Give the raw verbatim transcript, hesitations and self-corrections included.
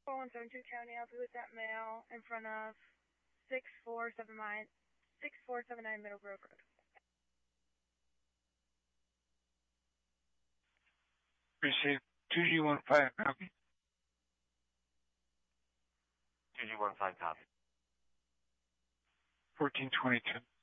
four one seven two County, I'll be with that male in front of six four seven nine Middlebrook Road. Receive two G one five, copy. two G one five, copy. fourteen twenty-two.